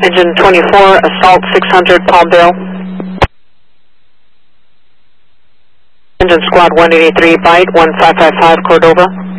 Engine 24, Assault 600, Palmdale. Engine Squad 183, Byte 1555, Cordova.